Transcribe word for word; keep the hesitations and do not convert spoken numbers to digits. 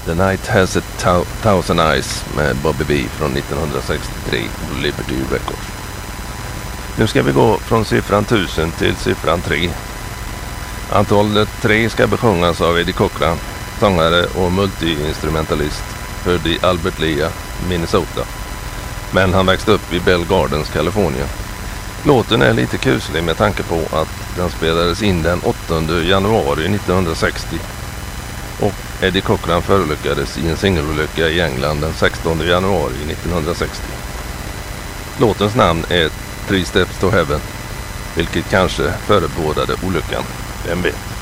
The Night Has a thou- Thousand Eyes med Bobby B från nittonhundrasextiotre på Liberty Records. Nu ska vi gå från siffran tusen till siffran tre. Antalet tre ska besjungas av Eddie Cochran, sångare och multiinstrumentalist, född i Albert Lea, Minnesota. Men han växte upp i Bell Gardens, Kalifornien. Låten är lite kuslig med tanke på att den spelades in den åttonde januari nittonhundrasextio och Eddie Cochran förolyckades i en singelolycka i England den sextonde januari nittonhundrasextio. Låtens namn är Three Steps to Heaven, vilket kanske förebådade olyckan, vem vet.